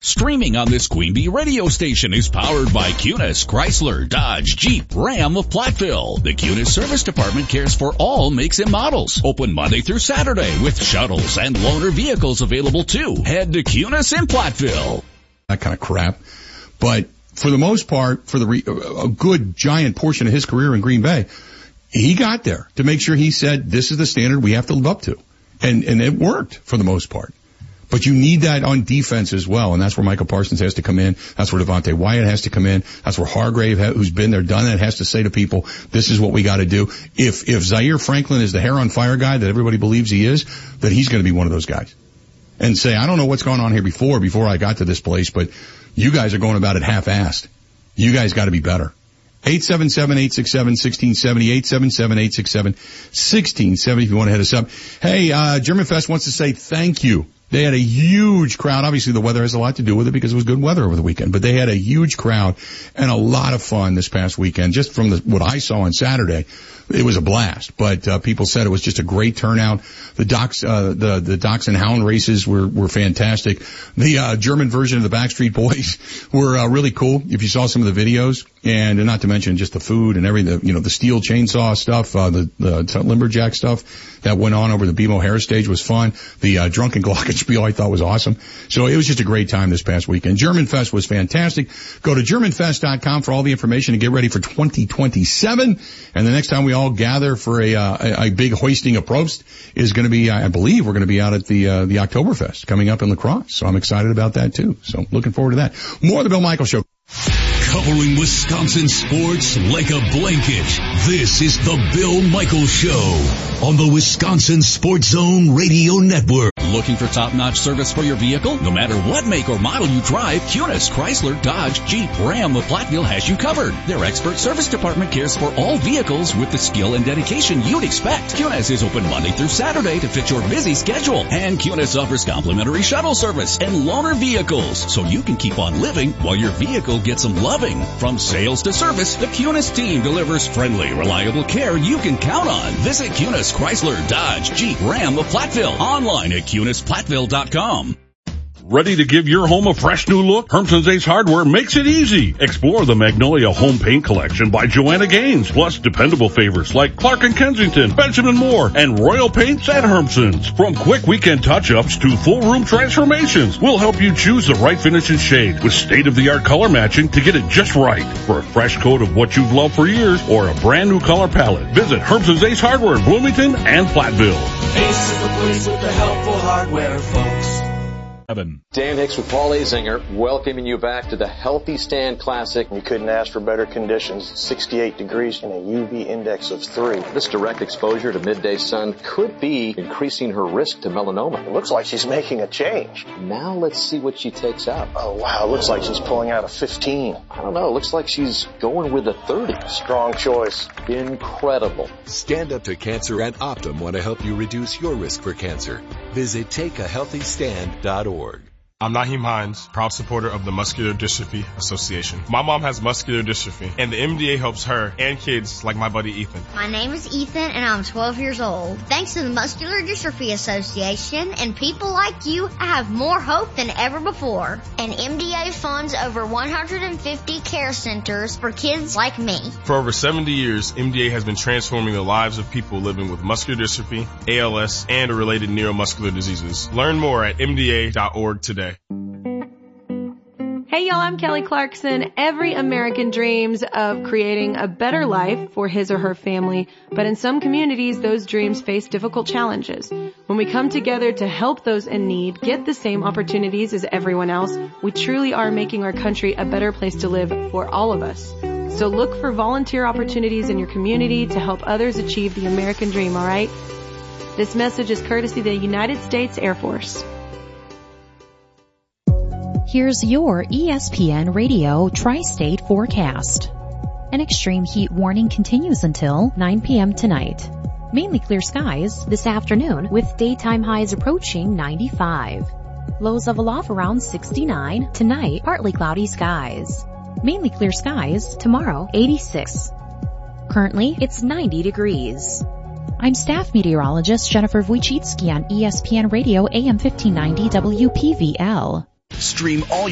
Streaming on this Queen Bee radio station is powered by Kunis, Chrysler, Dodge, Jeep, Ram of Platteville. The Kunis Service Department cares for all makes and models. Open Monday through Saturday with shuttles and loaner vehicles available too. Head to Kunis in Platteville. That kind of crap. But for the most part, for a good giant portion of his career in Green Bay, he got there to make sure he said, this is the standard we have to live up to. And it worked for the most part. But you need that on defense as well, and that's where Michael Parsons has to come in. That's where Devontae Wyatt has to come in. That's where Hargrave, who's been there, done that, has to say to people, this is what we got to do. If Zaire Franklin is the hair on fire guy that everybody believes he is, then he's going to be one of those guys. And say, I don't know what's going on here before I got to this place, but you guys are going about it half-assed. You guys got to be better. 877-867-1670, 877-867-1670 if you want to hit us up. Hey, German Fest wants to say thank you. They had a huge crowd. Obviously, the weather has a lot to do with it because it was good weather over the weekend. But they had a huge crowd and a lot of fun this past weekend. Just from what I saw on Saturday, it was a blast. But people said it was just a great turnout. The Dachshund Hound races were fantastic. The German version of the Backstreet Boys were really cool. If you saw some of the videos, and not to mention just the food and everything, the steel chainsaw stuff, the lumberjack stuff that went on over the BMO Harris stage was fun. The drunken glockenspiel I thought was awesome. So it was just a great time this past weekend. German Fest was fantastic. Go to GermanFest.com for all the information to get ready for 2027. And the next time we all gather for a big hoisting of Probst is going to be, I believe we're going to be out at the Oktoberfest coming up in La Crosse. So I'm excited about that too. So looking forward to that. More of the Bill Michaels Show. Covering Wisconsin sports like a blanket. This is the Bill Michaels Show on the Wisconsin Sports Zone Radio Network. Looking for top-notch service for your vehicle? No matter what make or model you drive, Kunis, Chrysler, Dodge, Jeep, Ram of Platteville has you covered. Their expert service department cares for all vehicles with the skill and dedication you'd expect. Kunis is open Monday through Saturday to fit your busy schedule. And Kunis offers complimentary shuttle service and loaner vehicles, so you can keep on living while your vehicle gets some loving. From sales to service, the Kunis team delivers friendly, reliable care you can count on. Visit Kunis, Chrysler, Dodge, Jeep, Ram of Platteville. Online at KunisPlatteville.com. Ready to give your home a fresh new look? Hermson's Ace Hardware makes it easy. Explore the Magnolia Home Paint Collection by Joanna Gaines, plus dependable favorites like Clark & Kensington, Benjamin Moore, and Royal Paints at Hermson's. From quick weekend touch-ups to full room transformations, we'll help you choose the right finish and shade with state-of-the-art color matching to get it just right. For a fresh coat of what you've loved for years or a brand new color palette, visit Hermson's Ace Hardware in Bloomington and Platteville. Ace is the place with the helpful hardware, folks. Dan Hicks with Paul Azinger, welcoming you back to the Healthy Stand Classic. You couldn't ask for better conditions. 68 degrees and a UV index of 3. This direct exposure to midday sun could be increasing her risk to melanoma. It looks like she's making a change. Now let's see what she takes out. Oh, wow. It looks like she's pulling out a 15. I don't know. It looks like she's going with a 30. Strong choice. Incredible. Stand Up to Cancer and Optum want to help you reduce your risk for cancer. Visit TakeAHealthyStand.org. I'm Naheem Hines, proud supporter of the Muscular Dystrophy Association. My mom has muscular dystrophy, and the MDA helps her and kids like my buddy Ethan. My name is Ethan, and I'm 12 years old. Thanks to the Muscular Dystrophy Association and people like you, I have more hope than ever before. And MDA funds over 150 care centers for kids like me. For over 70 years, MDA has been transforming the lives of people living with muscular dystrophy, ALS, and related neuromuscular diseases. Learn more at MDA.org today. Hey y'all, I'm Kelly Clarkson. Every American dreams of creating a better life for his or her family, but in some communities, those dreams face difficult challenges. When we come together to help those in need get the same opportunities as everyone else, we truly are making our country a better place to live for all of us. So look for volunteer opportunities in your community to help others achieve the American dream, alright? This message is courtesy of the United States Air Force. Here's your ESPN Radio Tri-State forecast. An extreme heat warning continues until 9 p.m. tonight. Mainly clear skies this afternoon with daytime highs approaching 95. Lows level off around 69. Tonight, partly cloudy skies. Mainly clear skies tomorrow, 86. Currently, it's 90 degrees. I'm staff meteorologist Jennifer Wojcicki on ESPN Radio AM 1590 WPVL. Stream all